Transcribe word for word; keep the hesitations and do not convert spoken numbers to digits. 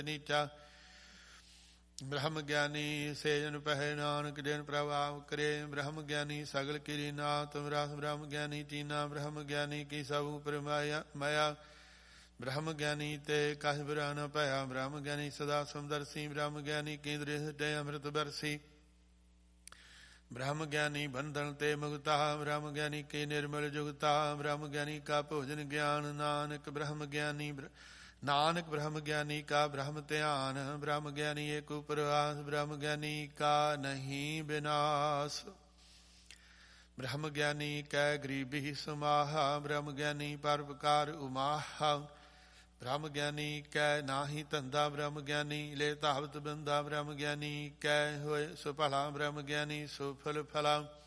ਨੀਚਾ। ਬ੍ਰਹਮ ਗਿਆਨੀ ਸੇ ਜਨ ਪਹਿ ਨਾਨਕ ਜਿਨ ਪ੍ਰਭਾਵ ਕਰੇ। ਬ੍ਰਹਮ ਗਿਆਨੀ ਸਗਲ ਕਿਰੀ ਨਾਥ ਰਸ। ਬ੍ਰਹਮ ਗਿਆਨੀ ਚੀਨਾ ਬ੍ਰਹਮ ਗਿਆਨੀ ਕੀ ਸਭ ਉਪਰ ਮਾਇਆ ਮਾਇਆ। ਬ੍ਰਹਮ ਗਿਆਨੀ ਤੇ ਕਛ ਬੁਰਾ ਨ ਭਇਆ। ਬ੍ਰਹਮ ਗਿਆਨੀ ਸਦਾ ਸਮਦਰਸੀ। ਬ੍ਰਹਮ ਗਿਆਨੀ ਕੀ ਦ੍ਰਿਸ਼ਟਿ ਅੰਮ੍ਰਿਤ ਬਰਸੀ। ਬ੍ਰਹਮ ਗਿਆਨੀ ਬੰਧਨ ਤੇ ਮੁਕਤਾ। ਬ੍ਰਹਮ ਗਿਆਨੀ ਕੀ ਨਿਰਮਲ ਜੁਗਤਾ। ਬ੍ਰਹਮ ਗਿਆਨੀ ਕਾ ਭੋਜਨ ਗਿਆਨ। ਨਾਨਕ ਬ੍ਰਹਮ ਗਿਆਨੀ ਨਾਨਕ ਬ੍ਰਹਮ ਗਿਆਨੀ ਕਾ ਬ੍ਰਹਮ ਧਿਆਨ। ਬ੍ਰਹਮ ਗਿਆਨੀ ਏਕ ਉਪਰਵਾਸ। ਬ੍ਰਹਮ ਗਿਆਨੀ ਕਾ ਨਹੀਂ ਵਿਨਾਸ਼। ਬ੍ਰਹਮ ਗਿਆਨੀ ਕੈ ਗਰੀਬੀ ਸਮਾਹਾ। ਬ੍ਰਹਮ ਗਿਆਨੀ ਪਰਉਪਕਾਰ ਉਮਾਹਾ। ਬ੍ਰਹਮ ਗਿਆਨੀ ਕੈ ਨਾਹੀ ਧੰਦਾ। ਬ੍ਰਹਮ ਗਿਆਨੀ ਲੈ ਧਾਵਤ ਬੰਦਾ। ਬ੍ਰਹਮ ਗਿਆਨੀ ਕੈ ਹੋਏ ਸੁ ਭਲਾ। ਬ੍ਰਹਮ ਗਿਆਨੀ ਸੁ ਫਲ ਫਲਾ।